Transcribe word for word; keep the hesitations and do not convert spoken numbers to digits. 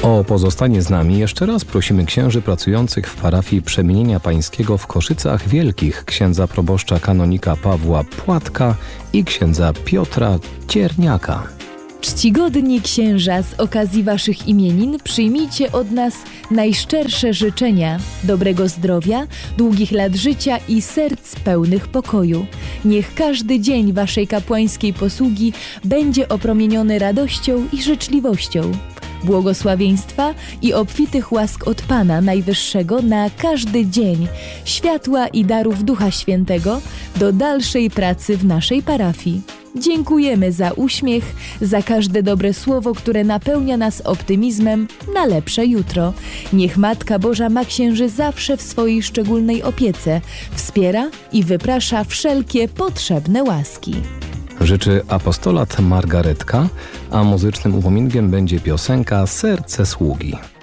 O pozostanie z nami jeszcze raz prosimy księży pracujących w parafii Przemienienia Pańskiego w Koszycach Wielkich, księdza proboszcza kanonika Pawła Płatka i księdza Piotra Cierniaka. Czcigodni księża, z okazji waszych imienin przyjmijcie od nas najszczersze życzenia dobrego zdrowia, długich lat życia i serc pełnych pokoju. Niech każdy dzień waszej kapłańskiej posługi będzie opromieniony radością i życzliwością. Błogosławieństwa i obfitych łask od Pana Najwyższego na każdy dzień, światła i darów Ducha Świętego do dalszej pracy w naszej parafii. Dziękujemy za uśmiech, za każde dobre słowo, które napełnia nas optymizmem na lepsze jutro. Niech Matka Boża ma księży zawsze w swojej szczególnej opiece, wspiera i wyprasza wszelkie potrzebne łaski. Życzy apostolat Margaretka, a muzycznym upominkiem będzie piosenka Serce sługi.